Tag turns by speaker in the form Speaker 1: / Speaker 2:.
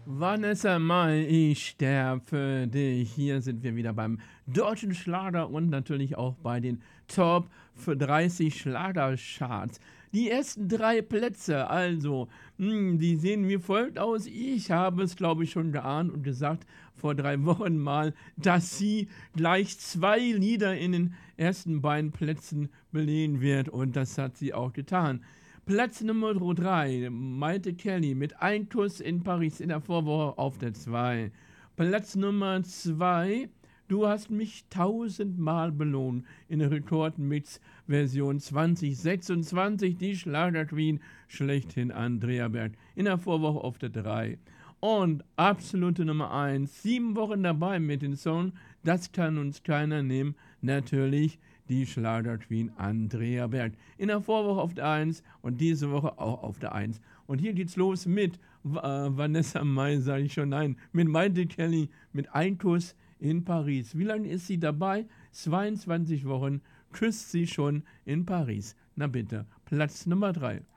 Speaker 1: Vanessa Mai, ich sterb für dich. Hier sind wir wieder beim deutschen Schlager und natürlich auch bei den Top für 30 Schlagercharts. Die ersten drei Plätze, also, die sehen wie folgt aus. Ich habe es, glaube ich, schon geahnt und gesagt vor 3 Wochen mal, dass sie gleich 2 Lieder in den ersten beiden Plätzen belegen wird und das hat sie auch getan. Platz Nummer 3, Maite Kelly mit Ein Kuss in Paris in der Vorwoche auf der 2. Platz Nummer 2, Du hast mich 1000-mal belohnt in der Rekordmix-Version 2026, die Schlager-Queen schlechthin Andrea Berg in der Vorwoche auf der 3. Und absolute Nummer 1, 7 Wochen dabei mit dem Song Das kann uns keiner nehmen, natürlich die Schlager-Queen Andrea Berg. In der Vorwoche auf der 1 und diese Woche auch auf der 1. Und hier geht's los mit Vanessa Mai, sage ich schon, nein, mit Maite Kelly, mit Ein Kuss in Paris. Wie lange ist sie dabei? 22 Wochen küsst sie schon in Paris. Na bitte, Platz Nummer 3.